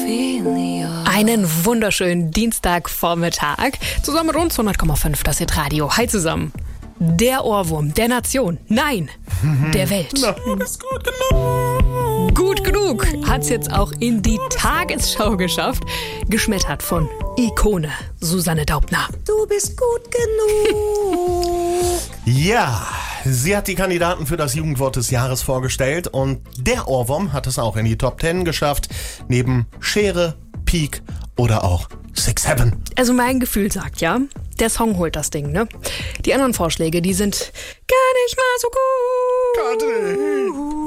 Einen wunderschönen Dienstagvormittag. Zusammen mit uns 100,5, das Hitradio. Hi zusammen. Der Ohrwurm der Nation. Nein, der Welt. Na, ist gut genug. Gut genug hat's jetzt auch in die Tagesschau geschafft. Geschmettert von Ikone Susanne Daubner. Du bist gut genug. Ja, sie hat die Kandidaten für das Jugendwort des Jahres vorgestellt und der Ohrwurm hat es auch in die Top 10 geschafft, neben Schere, Peak oder auch 6-7. Also mein Gefühl sagt ja, der Song holt das Ding, ne? Die anderen Vorschläge, die sind gar nicht mal so gut.